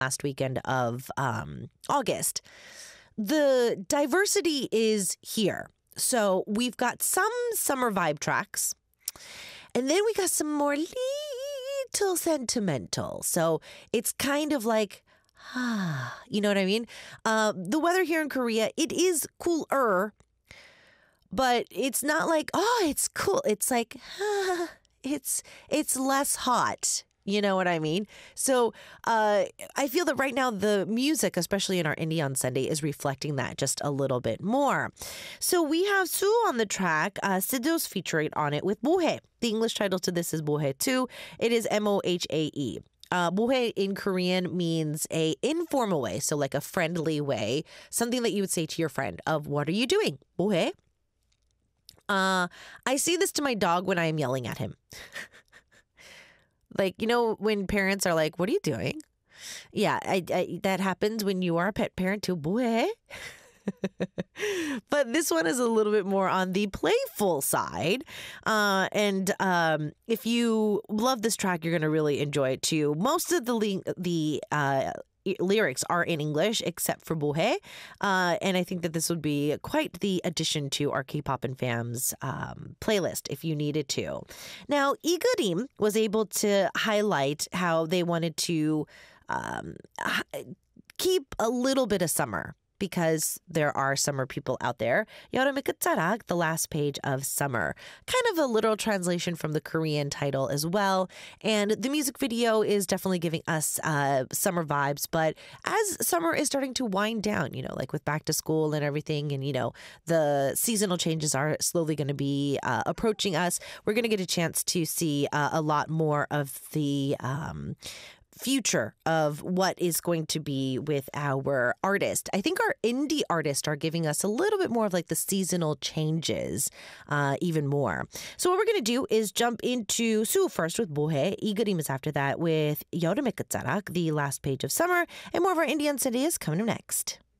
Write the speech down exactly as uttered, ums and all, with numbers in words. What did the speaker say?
last weekend of um, August. The diversity is here. So we've got some summer vibe tracks, and then we got some more little sentimental. So it's kind of like, ah, you know what I mean? Uh, the weather here in Korea, it is cooler, but it's not like, oh, it's cool. It's like, ah, it's it's less hot. You know what I mean? So uh, I feel that right now the music, especially in our Indie on Sunday, is reflecting that just a little bit more. So we have Su on the track. Uh, Sido's featuring on it with Mohae. The English title to this is Mohae two. It is M O H A E. Uh, Mohae in Korean means a informal way, so like a friendly way, something that you would say to your friend of, what are you doing? Mohae? Uh, I say this to my dog when I am yelling at him. Like, you know, when parents are like, what are you doing? Yeah, I, I, that happens when you are a pet parent too. Boy. But this one is a little bit more on the playful side. Uh, and um, if you love this track, you're going to really enjoy it too. Most of the li- the uh, lyrics are in English except for Bohae. Uh, and I think that this would be quite the addition to our K-pop and fams um, playlist if you needed to. Now, Igarim was able to highlight how they wanted to um, keep a little bit of summer, because there are summer people out there. 여름의 끝자락, the last page of summer. Kind of a literal translation from the Korean title as well. And the music video is definitely giving us uh, summer vibes. But as summer is starting to wind down, you know, like with back to school and everything, and, you know, the seasonal changes are slowly going to be uh, approaching us, we're going to get a chance to see uh, a lot more of the Um, future of what is going to be with our artist. I think our indie artists are giving us a little bit more of like the seasonal changes, uh, even more. So what we're going to do is jump into Su first with Bohae. Igarim is after that with 여름의 끝자락, the last page of summer, and more of our Indie on Sunday is coming up next.